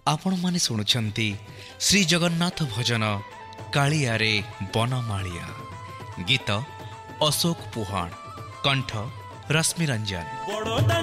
ଆପଣମାନେ ଶୁଣୁଛନ୍ତି ଶ୍ରୀ ଜଗନ୍ନାଥ ଭଜନ କାଳିଆରେ ବନମାଳିଆ। ଗୀତ ଅଶୋକ ପୁହାଣ, କଣ୍ଠ ରଶ୍ମିରଞ୍ଜନ।